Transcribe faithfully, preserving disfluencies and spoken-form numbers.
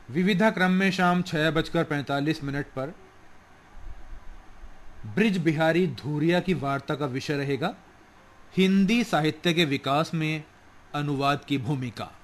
विविधा क्रम में शाम छह बजकर पैंतालीस मिनट पर ब्रिज बिहारी धूरिया की वार्ता का विषय रहेगा हिंदी साहित्य के विकास में अनुवाद की भूमिका।